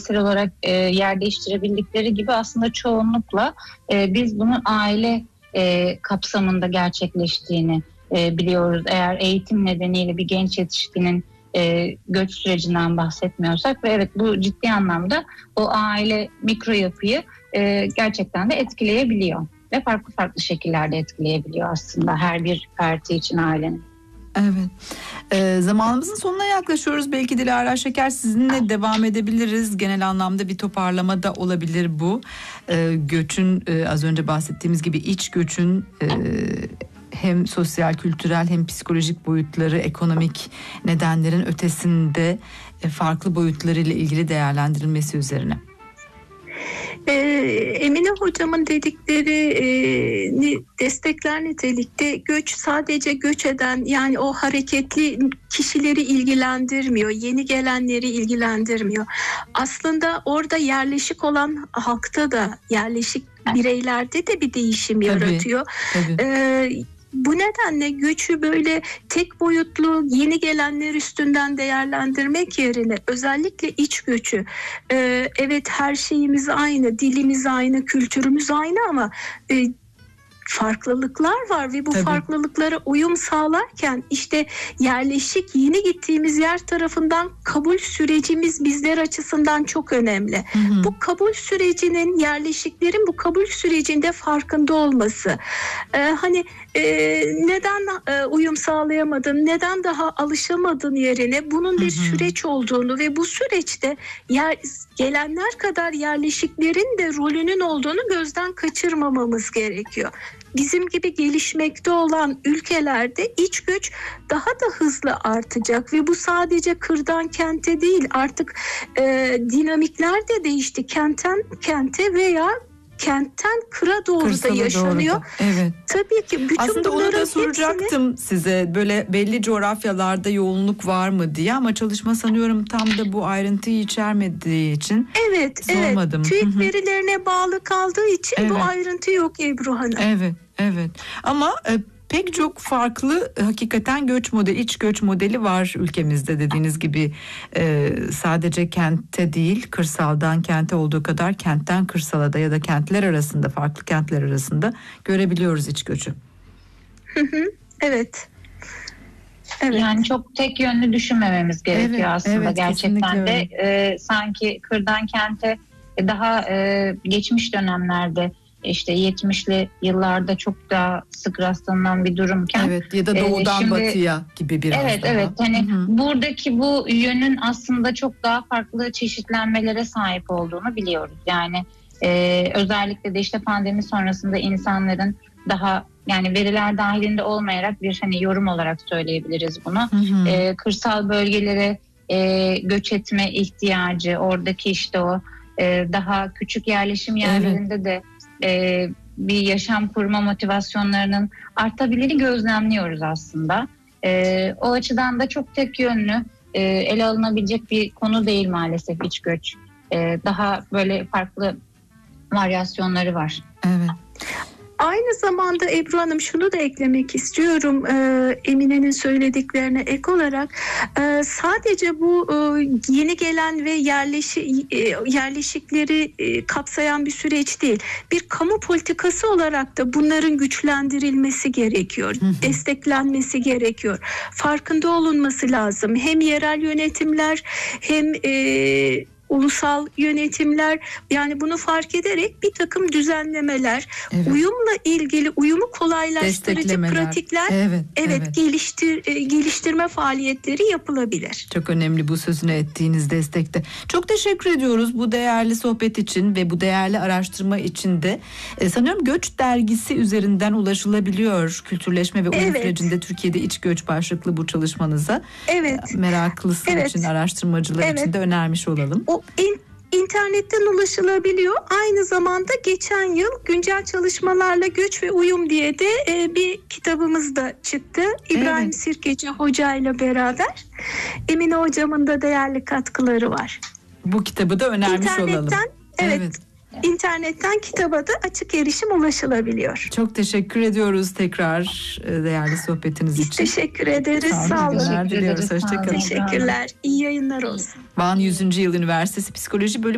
bölgesel olarak yer değiştirebildikleri gibi aslında çoğunlukla biz bunu aile kapsamında gerçekleştiğini biliyoruz. Eğer eğitim nedeniyle bir genç yetişkinin göç sürecinden bahsetmiyorsak ve evet, bu ciddi anlamda o aile mikro yapıyı gerçekten de etkileyebiliyor ve farklı farklı şekillerde etkileyebiliyor aslında her bir ferdi için ailenin. Evet. Zamanımızın sonuna yaklaşıyoruz. Belki Dilara Şeker, sizinle devam edebiliriz. Genel anlamda bir toparlama da olabilir bu. Göçün, az önce bahsettiğimiz gibi iç göçün hem sosyal, kültürel hem psikolojik boyutları, ekonomik nedenlerin ötesinde farklı boyutlarıyla ilgili değerlendirilmesi üzerine. Emine hocamın dediklerini destekler nitelikte. Göç sadece göç eden, yani o hareketli kişileri ilgilendirmiyor, yeni gelenleri ilgilendirmiyor. Aslında orada yerleşik olan halkta da, yerleşik bireylerde de bir değişim yaratıyor. Tabii. Bu nedenle göçü böyle tek boyutlu yeni gelenler üstünden değerlendirmek yerine özellikle iç göçü, evet her şeyimiz aynı, dilimiz aynı, kültürümüz aynı ama farklılıklar var ve bu farklılıklara uyum sağlarken işte yerleşik yeni gittiğimiz yer tarafından kabul sürecimiz bizler açısından çok önemli. Bu kabul sürecinin, yerleşiklerin bu kabul sürecinde farkında olması. Neden uyum sağlayamadın, neden daha alışamadın yerine bunun bir süreç olduğunu ve bu süreçte gelenler kadar yerleşiklerin de rolünün olduğunu gözden kaçırmamamız gerekiyor. Bizim gibi gelişmekte olan ülkelerde iç göç daha da hızlı artacak ve bu sadece kırdan kente değil, artık dinamikler de değişti. Kentten kente veya kentten kıra doğru Kırsala da yaşanıyor. Doğru da. Evet. Tabii ki bütün aslında onu da soracaktım size. Böyle belli coğrafyalarda yoğunluk var mı diye, ama çalışma sanıyorum tam da bu ayrıntıyı içermediği için sormadım. TÜİK verilerine bağlı kaldığı için bu ayrıntı yok Ebru Hanım. Evet. Ama pek çok farklı hakikaten göç modeli, iç göç modeli var ülkemizde, dediğiniz gibi. Sadece kente değil, kırsaldan kente olduğu kadar kentten kırsala da ya da kentler arasında, farklı kentler arasında görebiliyoruz iç göçü. Evet. Yani çok tek yönlü düşünmememiz gerekiyor aslında gerçekten de. Sanki kırdan kente daha geçmiş dönemlerde, İşte 70'li yıllarda çok daha sık rastlanan bir durumken. Ya da doğudan batıya gibi biraz daha. Evet. Hani buradaki bu yönün aslında çok daha farklı çeşitlenmelere sahip olduğunu biliyoruz. Yani özellikle de işte pandemi sonrasında insanların daha, yani veriler dahilinde olmayarak bir yorum olarak söyleyebiliriz bunu. Kırsal bölgelere göç etme ihtiyacı, oradaki işte o daha küçük yerleşim yerlerinde de bir yaşam kurma motivasyonlarının artabildiğini gözlemliyoruz aslında. O açıdan da çok tek yönlü ele alınabilecek bir konu değil maalesef iç göç. Daha böyle farklı varyasyonları var. Evet. Aynı zamanda Ebru Hanım, şunu da eklemek istiyorum Emine'nin söylediklerine ek olarak. Sadece bu yeni gelen ve yerleşikleri kapsayan bir süreç değil. Bir kamu politikası olarak da bunların güçlendirilmesi gerekiyor. Desteklenmesi gerekiyor. Farkında olunması lazım. Hem yerel yönetimler hem ulusal yönetimler, yani bunu fark ederek bir takım düzenlemeler, uyumla ilgili uyumu kolaylaştırıcı pratikler, geliştirme faaliyetleri yapılabilir. Çok önemli bu sözünü ettiğiniz destekte. Çok teşekkür ediyoruz bu değerli sohbet için ve bu değerli araştırma için de. Sanıyorum Göç Dergisi üzerinden ulaşılabiliyor kültürleşme ve uyum sürecinde Türkiye'de iç göç başlıklı bu çalışmanıza. Meraklısı için, araştırmacılar için de önermiş olalım. İnternetten ulaşılabiliyor. Aynı zamanda geçen yıl güncel çalışmalarla göç ve uyum diye de bir kitabımız da çıktı. İbrahim Sirkeci Hoca ile beraber. Emine Hocam'ın da değerli katkıları var. Bu kitabı da önermiş olalım. İnternetten kitaba da açık erişim ulaşılabiliyor. Çok teşekkür ediyoruz tekrar değerli sohbetiniz için. Teşekkür ederiz. Sağ olun. Diliyoruz. Hoşçakalın. Teşekkürler. İyi yayınlar olsun. Van 100. Yıl Üniversitesi Psikoloji Bölümü